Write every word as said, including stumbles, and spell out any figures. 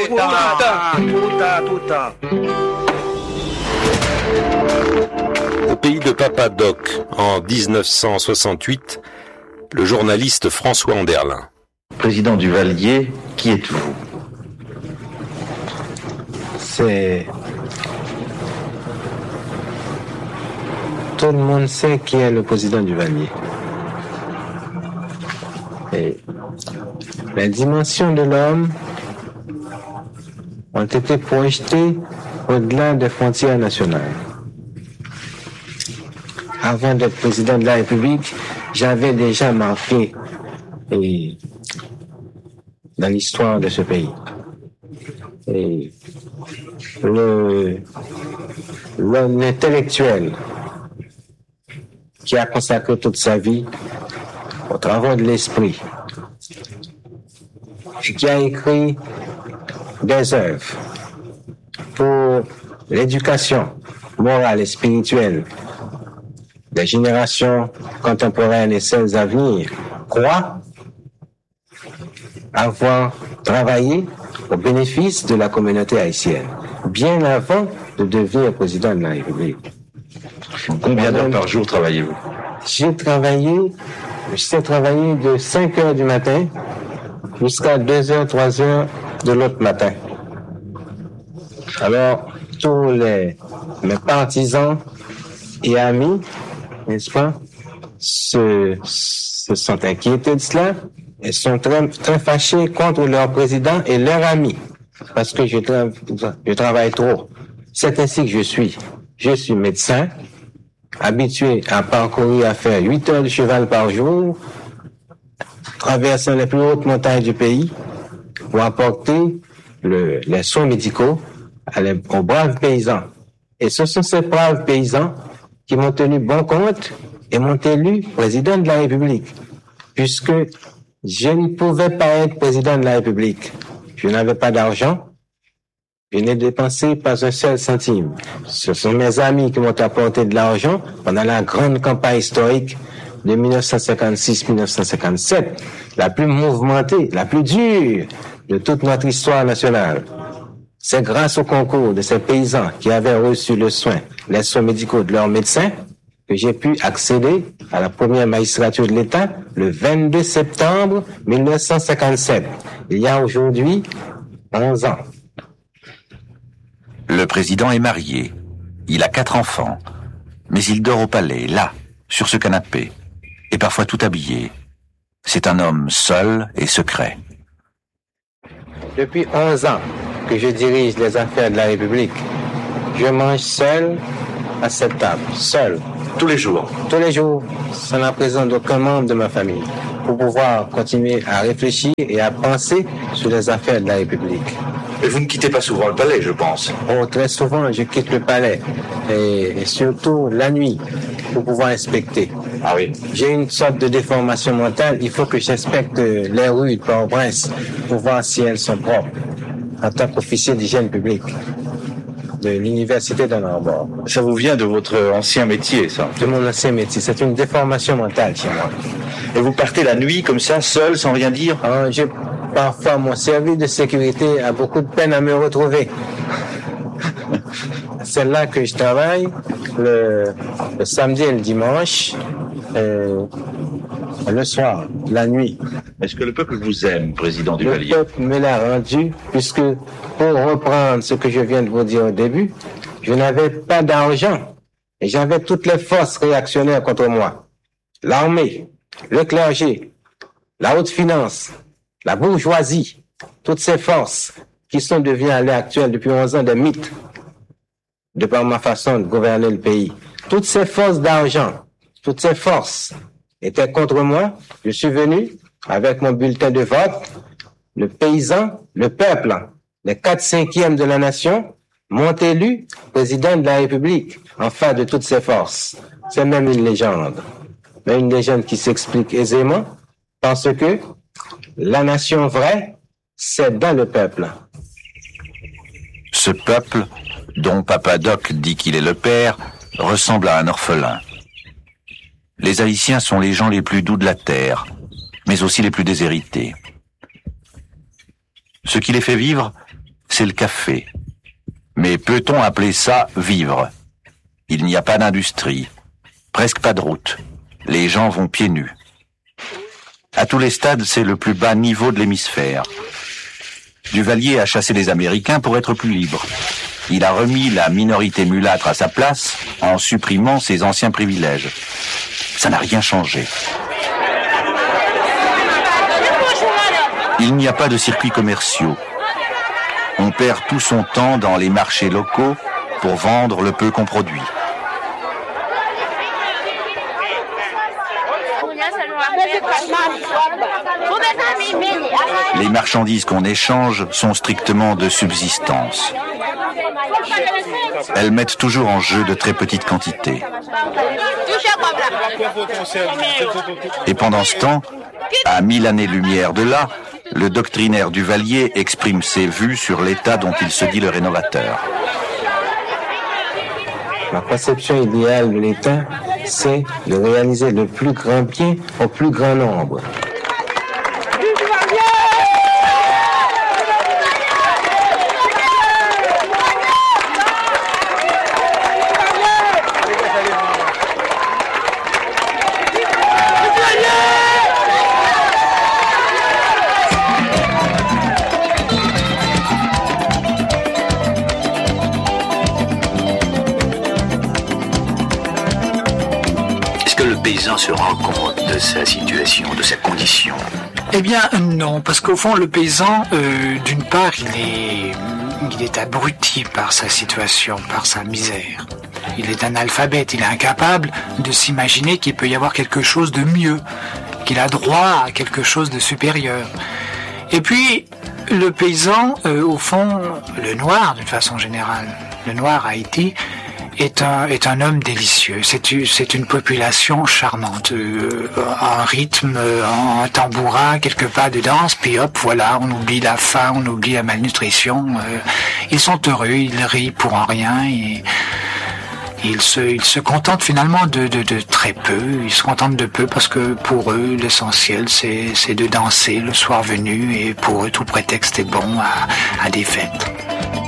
Au pays de Papa Doc, en dix-neuf cent soixante-huit, le journaliste François Anderlin. Président Duvalier, qui êtes-vous? C'est... Tout le monde sait qui est le président Duvalier. Et les dimensions de l'homme ont été projetées au-delà des frontières nationales. Avant d'être président de la République, j'avais déjà marqué et, dans l'histoire de ce pays. Et le, l'homme intellectuel qui a consacré toute sa vie aux travaux de l'esprit et qui a écrit des œuvres pour l'éducation morale et spirituelle des générations contemporaines et celles à venir, croient avoir travaillé au bénéfice de la communauté haïtienne, bien avant de devenir président de la République. Combien d'heures par jour travaillez-vous? J'ai travaillé, j'ai travaillé de cinq heures du matin jusqu'à deux heures, trois heures de l'autre matin. Alors, tous les, mes partisans et amis, n'est-ce pas, se, se sont inquiétés de cela et sont très, très fâchés contre leur président et leurs amis parce que je, tra- je travaille trop. C'est ainsi que je suis. Je suis médecin, habitué à parcourir, à faire huit heures de cheval par jour, traversant les plus hautes montagnes du pays pour apporter le, les soins médicaux à les, aux braves paysans. Et ce sont ces braves paysans qui m'ont tenu bon compte et m'ont élu président de la République, puisque je ne pouvais pas être président de la République. Je n'avais pas d'argent, je n'ai dépensé pas un seul centime. Ce sont mes amis qui m'ont apporté de l'argent pendant la grande campagne historique de dix-neuf cent cinquante-six à dix-neuf cent cinquante-sept, la plus mouvementée, la plus dure de toute notre histoire nationale. C'est grâce au concours de ces paysans qui avaient reçu le soin, les soins médicaux de leurs médecins, que j'ai pu accéder à la première magistrature de l'État le vingt-deux septembre dix-neuf cent cinquante-sept. Il y a aujourd'hui onze ans. Le président est marié. Il a quatre enfants. Mais il dort au palais, là, sur ce canapé, et parfois tout habillé. C'est un homme seul et secret. Depuis onze ans que je dirige les affaires de la République, je mange seul à cette table, seul. Tous les jours? Tous les jours, sans la présence d'aucun membre de ma famille, pour pouvoir continuer à réfléchir et à penser sur les affaires de la République. Et vous ne quittez pas souvent le palais, je pense. Oh, très souvent, je quitte le palais, et, et surtout la nuit, pour pouvoir inspecter. Ah oui. J'ai une sorte de déformation mentale, il faut que j'inspecte les rues de Port-au-Prince pour voir si elles sont propres, en tant qu'officier d'hygiène publique de l'université d'Ann Arbor. Ça vous vient de votre ancien métier, ça? De mon ancien métier, c'est une déformation mentale chez moi. Et vous partez la nuit comme ça, seul, sans rien dire? Alors, je, parfois, mon service de sécurité a beaucoup de peine à me retrouver. C'est là que je travaille, le, le samedi et le dimanche, euh, le soir, la nuit. Est-ce que le peuple vous aime, président Duvalier? Le peuple me l'a rendu, puisque, pour reprendre ce que je viens de vous dire au début, je n'avais pas d'argent et j'avais toutes les forces réactionnaires contre moi. L'armée, le clergé, la haute finance, la bourgeoisie, toutes ces forces qui sont devenues à l'heure actuelle depuis onze ans des mythes, de par ma façon de gouverner le pays. Toutes ces forces d'argent, toutes ces forces étaient contre moi. Je suis venu avec mon bulletin de vote, le paysan, le peuple, les quatre cinquièmes de la nation, m'ont élu président de la République en face de toutes ces forces. C'est même une légende, mais une légende qui s'explique aisément parce que la nation vraie, c'est dans le peuple. Ce peuple, dont Papa Doc dit qu'il est le père, ressemble à un orphelin. Les Haïtiens sont les gens les plus doux de la terre, mais aussi les plus déshérités. Ce qui les fait vivre, c'est le café. Mais peut-on appeler ça vivre? Il n'y a pas d'industrie, presque pas de route. Les gens vont pieds nus. À tous les stades, c'est le plus bas niveau de l'hémisphère. Duvalier a chassé les Américains pour être plus libre. Il a remis la minorité mulâtre à sa place en supprimant ses anciens privilèges. Ça n'a rien changé. Il n'y a pas de circuits commerciaux. On perd tout son temps dans les marchés locaux pour vendre le peu qu'on produit. Les marchandises qu'on échange sont strictement de subsistance. Elles mettent toujours en jeu de très petites quantités. Et pendant ce temps, à mille années-lumière de là, le doctrinaire Duvalier exprime ses vues sur l'état dont il se dit le rénovateur. Ma conception idéale de l'État, c'est de réaliser le plus grand bien au plus grand nombre. paysan se rend compte de sa situation, de sa condition? Eh bien non, parce qu'au fond le paysan, euh, d'une part, il est, il est abruti par sa situation, par sa misère. Il est analphabète, il est incapable de s'imaginer qu'il peut y avoir quelque chose de mieux, qu'il a droit à quelque chose de supérieur. Et puis, le paysan, euh, au fond, le noir d'une façon générale, le noir à Haïti, est un, est un homme délicieux. C'est une, c'est une population charmante, euh, un rythme, un tambourin, quelques pas de danse, puis hop, voilà, on oublie la faim, on oublie la malnutrition. Euh, ils sont heureux, ils rient pour en rien, et ils se, ils se contentent finalement de, de, de très peu. Ils se contentent de peu parce que pour eux, l'essentiel, c'est, c'est de danser le soir venu, et pour eux, tout prétexte est bon à, à des fêtes.